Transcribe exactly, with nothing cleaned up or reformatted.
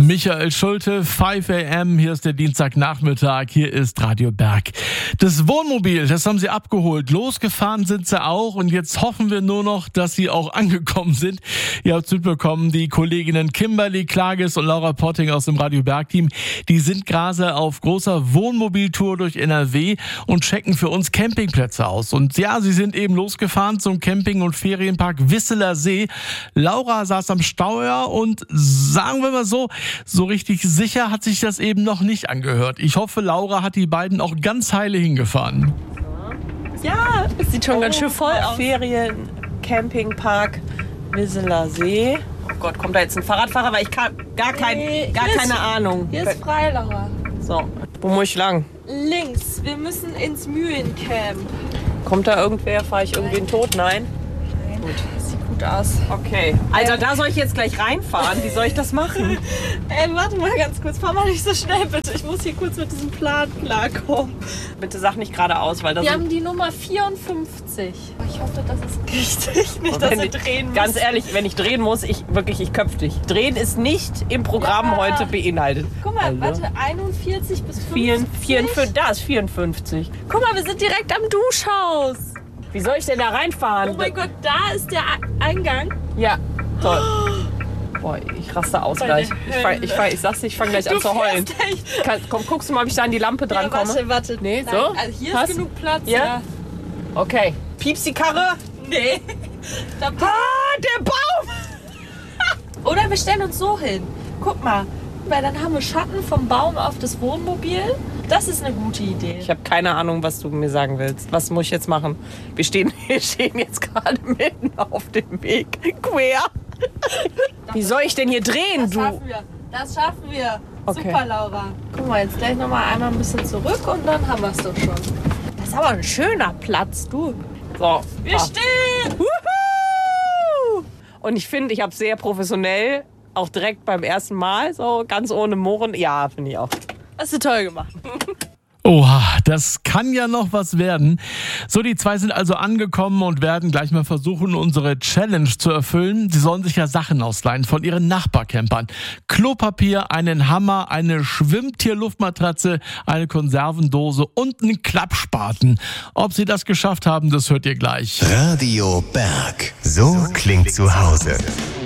Michael Schulte, fünf a m, hier ist der Dienstagnachmittag, hier ist Radio Berg. Das Wohnmobil, das haben sie abgeholt, losgefahren sind sie auch und jetzt hoffen wir nur noch, dass sie auch angekommen sind. Ihr habt es mitbekommen, die Kolleginnen Kimberly Klages und Laura Potting aus dem Radio Berg Team, die sind gerade auf großer Wohnmobiltour durch N R W und checken für uns Campingplätze aus. Und ja, sie sind eben losgefahren zum Camping- und Ferienpark Wisseler See. Laura saß am Steuer und sagen wir mal so, so richtig sicher hat sich das eben noch nicht angehört. Ich hoffe, Laura hat die beiden auch ganz heile hingefahren. Ja, es sieht schon oh, ganz schön voll aus. Ferien, Campingpark, Wisseler See. Oh Gott, kommt da jetzt ein Fahrradfahrer? Weil ich kann gar, kein, nee, gar keine ist, Ahnung. Hier ist frei, Laura. So, wo muss ich lang? Links, wir müssen ins Mühlencamp. Kommt da irgendwer? Fahre ich irgendwen tot? Nein? Nein, gut. Sieht gut aus. Okay. Also da soll ich jetzt gleich reinfahren. Wie soll ich das machen? Ey, warte mal ganz kurz. Fahr mal nicht so schnell, bitte. Ich muss hier kurz mit diesem Plan klarkommen. Bitte sag nicht geradeaus, weil das... Wir haben die Nummer vierundfünfzig. Ich hoffe, das ist richtig. Nicht, dass wenn wir ich, drehen müssen. Ganz ehrlich, wenn ich drehen muss, ich wirklich, ich köpf dich. Drehen ist nicht im Programm Ja. heute beinhaltet. Guck mal, Also. warte, einundvierzig bis fünfzig. Vier, vierundfünfzig, da ist vierundfünfzig. Guck mal, wir sind direkt am Duschhaus. Wie soll ich denn da reinfahren? Oh mein Gott, da ist der E- Eingang. Ja, toll. Boah, ich raste aus Meine gleich. Ich, fang, ich, fang, ich sag's dir, ich fange gleich an Du zu heulen. fährst echt. Kann, komm, guckst du mal, ob ich da an die Lampe dran Ja, komme? warte, warte. Nee, Nein, so? Also hier Passt? ist genug Platz. Ja? Ja. Okay. Piepst die Karre? Nee. Da, Ah, der Baum! oder wir stellen uns so hin. Guck mal, weil dann haben wir Schatten vom Baum auf das Wohnmobil. Das ist eine gute Idee. Ich habe keine Ahnung, was du mir sagen willst. Was muss ich jetzt machen? Wir stehen, wir stehen jetzt gerade mitten auf dem Weg. Quer. Wie soll ich denn hier drehen, das du? schaffen wir. Das schaffen wir. Okay. Super, Laura. Guck mal, jetzt gleich noch mal einmal ein bisschen zurück und dann haben wir es doch schon. Das ist aber ein schöner Platz, du. So. Wir ah. stehen! Wuhu! Und ich finde, ich habe sehr professionell, auch direkt beim ersten Mal, so ganz ohne Murren. Ja, finde ich auch. Hast du toll gemacht. Oha, das kann ja noch was werden. So, die zwei sind also angekommen und werden gleich mal versuchen, unsere Challenge zu erfüllen. Sie sollen sich ja Sachen ausleihen von ihren Nachbarcampern. Klopapier, einen Hammer, eine Schwimmtierluftmatratze, eine Konservendose und einen Klappspaten. Ob sie das geschafft haben, das hört ihr gleich. Radio Berg. So klingt zu Hause.